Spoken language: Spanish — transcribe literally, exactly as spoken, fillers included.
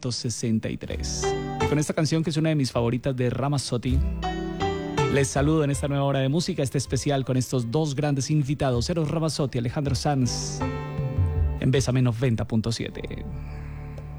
sesenta y tres. Y con esta canción, que es una de mis favoritas de Ramazzotti, les saludo en esta nueva hora de música, este especial con estos dos grandes invitados, Eros Ramazzotti y Alejandro Sanz, en Bésame noventa punto siete.